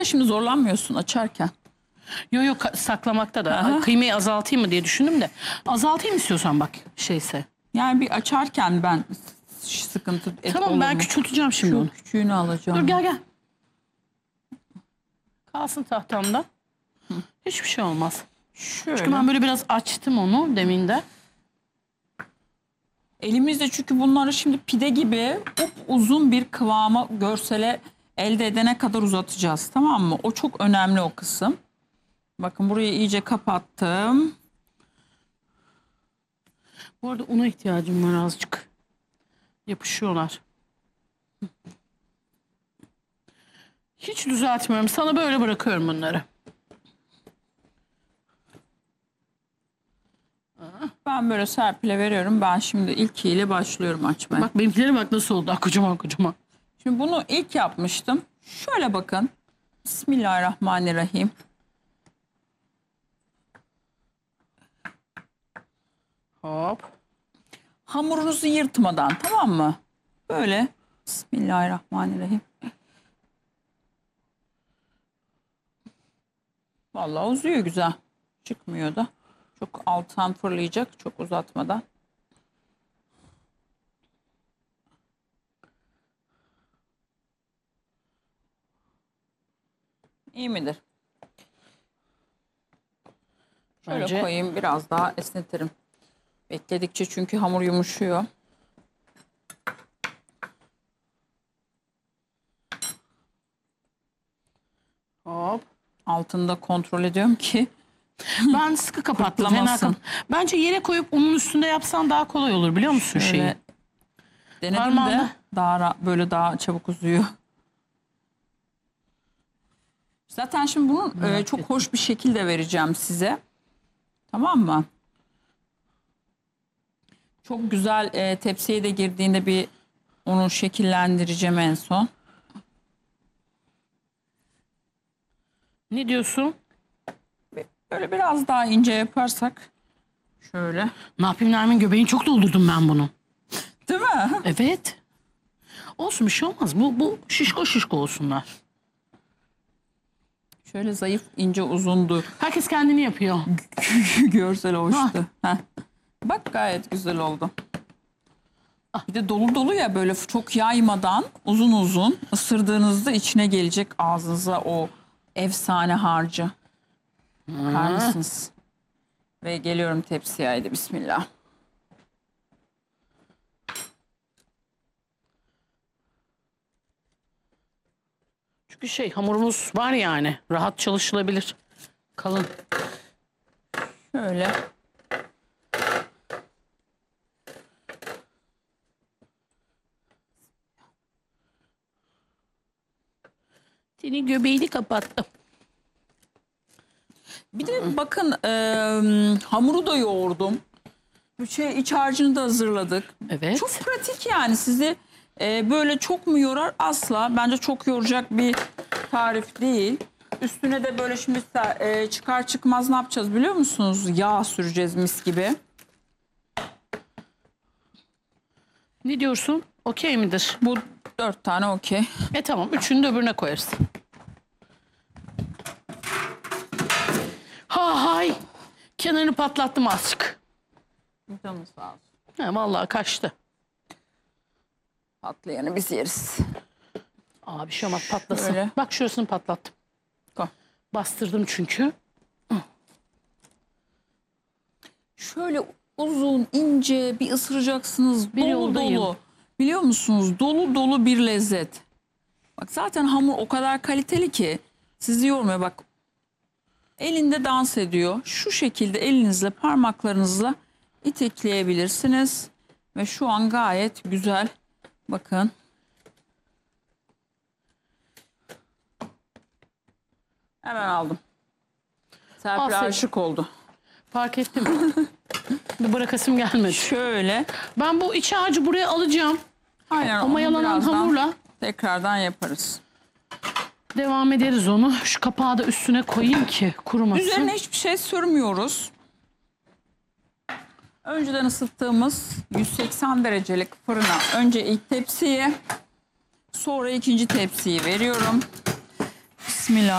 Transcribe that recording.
Şimdi zorlanmıyorsun açarken. Yok saklamakta da. Aha. Kıymayı azaltayım mı diye düşündüm de. Azaltayım istiyorsan bak şeyse. Yani bir açarken ben sıkıntı Tamam ben küçülteceğim şimdi onu. Küçüğünü alacağım. Dur gel. Kalsın tahtamda. Hiçbir şey olmaz. Şöyle. Çünkü ben böyle biraz açtım onu demin de. Elimizde çünkü bunları şimdi pide gibi uzun bir kıvama, görsele elde edene kadar uzatacağız, tamam mı? O çok önemli, o kısım. Bakın burayı iyice kapattım. Bu arada una ihtiyacım var azıcık. Yapışıyorlar. Hiç düzeltmiyorum. Sana böyle bırakıyorum bunları. Ben böyle Serpil'e veriyorum. Ben şimdi ilkiyle başlıyorum açmaya. Bak benimkilere bak nasıl oldu. Kocaman kocaman. Şimdi bunu ilk yapmıştım. Şöyle bakın. Bismillahirrahmanirrahim. Hop. Hamurunuzu yırtmadan, tamam mı? Böyle. Bismillahirrahmanirrahim. Vallahi uzuyor güzel. Çıkmıyor da. Çok alttan fırlayacak, çok uzatmadan. İyi midir? Şöyle Bence koyayım, biraz daha esnetirim. Bekledikçe çünkü hamur yumuşuyor. hop. Altında kontrol ediyorum ki Ben sıkı kapattım. Patlamasın. Bence yere koyup unun üstünde yapsan daha kolay olur biliyor musun şeyi? şöyle denedim Parmağında. de böyle daha çabuk uzuyor. Zaten şimdi bunun çok hoş bir şekilde vereceğim size. Tamam mı? Çok güzel, tepsiye de girdiğinde bir onu şekillendireceğim en son. Ne diyorsun? Böyle biraz daha ince yaparsak. Şöyle. Ne yapayım Nermin, göbeğini çok doldurdum ben bunu. Değil mi? Evet. Olsun bir şey olmaz. Bu şişko olsunlar. Şöyle zayıf, ince, uzundu. Herkes kendini yapıyor. Görsel hoştu. Heh. Bak gayet güzel oldu. Bir de dolu dolu ya, böyle çok yaymadan uzun uzun ısırdığınızda içine gelecek ağzınıza o efsane harcı. Bakar mısınız? Ve geliyorum tepsiye, haydi bismillah. Çünkü hamurumuz var yani. Rahat çalışılabilir. Kalın. Şöyle. Senin göbeğini kapattım. Bir de bakın hamuru da yoğurdum. İç harcını da hazırladık. Evet. Çok pratik yani, sizi böyle çok mu yorar? Asla. Bence çok yoracak bir tarif değil. Üstüne de böyle şimdi çıkar çıkmaz ne yapacağız biliyor musunuz? Yağ süreceğiz mis gibi. Ne diyorsun? Okey midir? Bu 4 tane okey. Tamam. Üçünü de öbürüne koyarız. Hay. Kenarını patlattım azıcık. Canımız sağ olsun. Vallahi kaçtı. Patlayanı biz yeriz. Bir şey olmaz, patlasın. Şöyle. Bak şurasını patlattım. Koy. Bastırdım çünkü. Şöyle uzun, ince bir ısıracaksınız. Bir Dolu yoldayım. dolu. Biliyor musunuz? Dolu dolu bir lezzet. Bak zaten hamur o kadar kaliteli ki sizi yormuyor. Bak elinde dans ediyor. Şu şekilde elinizle, parmaklarınızla itekleyebilirsiniz. Ve şu an gayet güzel. Bakın. Hemen aldım. Serpil Aferin. aşık oldu. Fark ettim. Bir bırakasım gelmedi. Şöyle. Ben bu iç harcı buraya alacağım. Aynen. O onu mayalanan birazdan hamurla tekrardan yaparız. devam ederiz onu. Şu kapağı da üstüne koyayım ki kurumasın. Üzerine hiçbir şey sürmüyoruz. Önceden ısıttığımız 180 derecelik fırına önce ilk tepsiyi, sonra ikinci tepsiyi veriyorum. Bismillah.